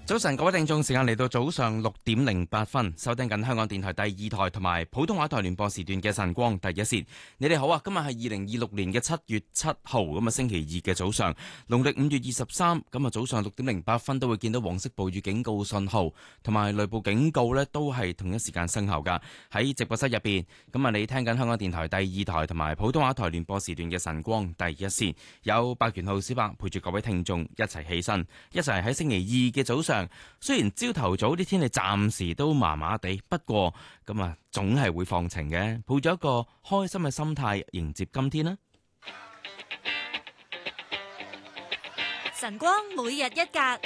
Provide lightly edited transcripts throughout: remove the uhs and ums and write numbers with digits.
早晨，各位聽眾，時間嚟到早上6:08，收聽緊香港電台第二台同埋普通話台聯播時段嘅晨光第一線。你哋好啊！今日係2026年嘅7月7號，咁啊星期二嘅早上，農曆5月23，咁啊早上6:08都會見到黃色暴雨警告信號同埋雷暴警告呢都係同一時間生效噶。喺直播室入邊，咁啊你聽緊香港電台第二台同埋普通話台聯播時段嘅晨光第一線，有白權號小白陪住各位聽眾一齊起身，一齊喺星期二嘅早上。雖然朝頭早啲天氣暫時都麻麻地，不過咁啊，總係會放晴嘅，抱咗一個開心嘅心態迎接今天啦。 晨光每日一格，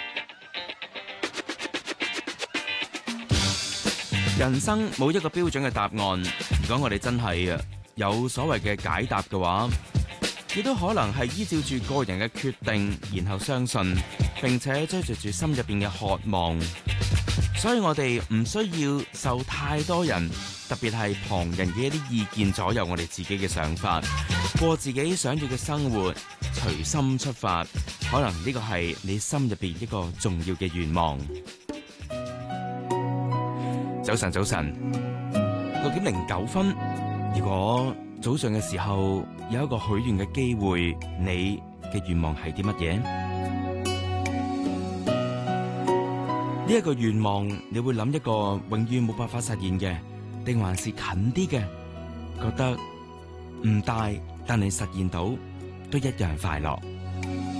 人生冇一個標準嘅答案，如果我哋真係有所謂嘅解答嘅話，亦都可能係依照住個人嘅決定，然後相信並且追隨住心入邊嘅渴望，所以我哋唔需要受太多人，特別係旁人嘅一啲意見左右我哋自己嘅想法，過自己想要嘅生活，隨心出發，可能呢個係你心入邊一個重要嘅願望。早晨，6:09，如果早上嘅時候有一個許願嘅機會，你嘅願望係啲乜嘢？呢一個願望，你會諗一個永遠冇辦法實現嘅，定還是近啲嘅？覺得唔大，但你實現到都一樣快樂。